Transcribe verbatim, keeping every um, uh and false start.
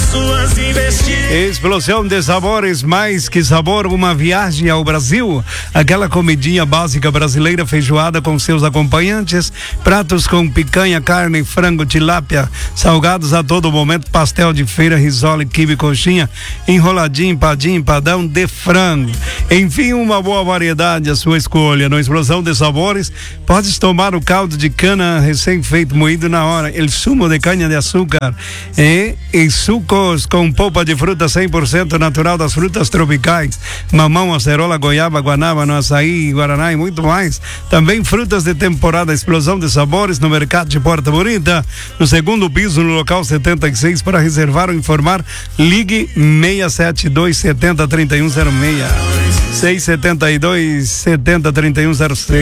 suas investidas. Explosão de sabores, mais que sabor, uma viagem ao Brasil. Aquela comidinha básica brasileira, feijoada com seus acompanhantes, pratos com picanha, carne, frango, tilápia, salgados a todo momento, pastel de feira, risole, quibe, coxinha, enroladinho, empadinho, empadão de frango. Enfim, uma boa variedade, a sua escolha. No Explosão de Sabores, podes tomar o caldo de cana recém-feito, moído na hora, el sumo de canha de açúcar e, e sucos com polpa de fruta cem por cento natural das frutas tropicais, mamão, acerola, goiaba, guanábana, açaí, guaraná e muito mais. Também frutas de temporada. Explosão de Sabores no Mercado de Porta Bonita, no segundo piso, no local setenta e seis. Para reservar ou informar, ligue seis sete dois, sete zero, três um zero seis, seis sete dois, sete zero, três um zero seis.